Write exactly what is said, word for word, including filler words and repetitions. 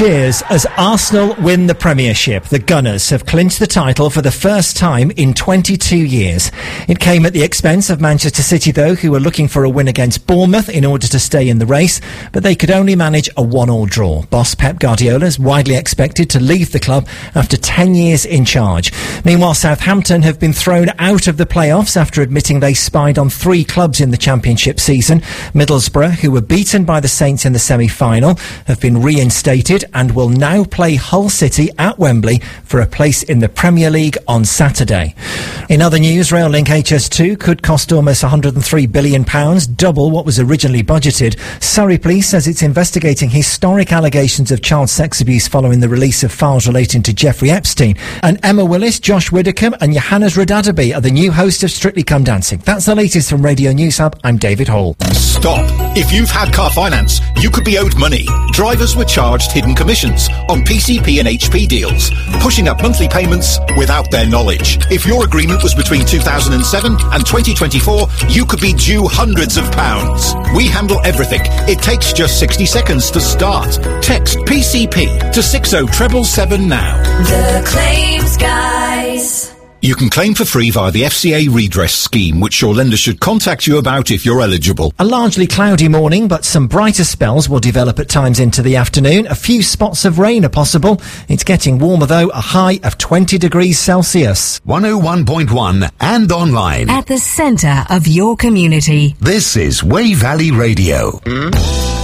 cheers as Arsenal win the Premiership. The Gunners have clinched the title for the first time in twenty-two years. It came at the expense of Manchester City, though, who were looking for a win against Bournemouth in order to stay in the race, but they could only manage a one-all draw. Boss Pep Guardiola is widely expected to leave the club after ten years in charge. Meanwhile, Southampton have been thrown out of the playoffs after admitting they spied on three clubs in the Championship season. Middlesbrough, who were beaten by the Saints in the semi-final, have been reinstated and will now play Hull City at Wembley for a place in the Premier League on Saturday. In other news, Rail Link H S two could cost almost one hundred three billion pounds, double what was originally budgeted. Surrey Police says it's investigating historic allegations of child sex abuse following the release of files relating to Jeffrey Epstein. And Emma Willis, Josh Widdicombe and Johannes Radadaby are the new host of Strictly Come Dancing. That's the latest from Radio News Hub. I'm David Hall. Stop. If you've had car finance, you could be owed money. Drivers were charged hidden commissions on P C P and H P deals, pushing up monthly payments without their knowledge. If your agreement was between two thousand seven and twenty twenty-four, you could be due hundreds of pounds. We handle everything. It takes just sixty seconds to start. Text P C P to six oh seven seven now. The Claims Guys. You can claim for free via the F C A redress scheme, which your lender should contact you about if you're eligible. A largely cloudy morning, but some brighter spells will develop at times into the afternoon. A few spots of rain are possible. It's getting warmer, though, a high of twenty degrees Celsius. one oh one point one and online. At the centre of your community. This is Way Valley Radio. Mm?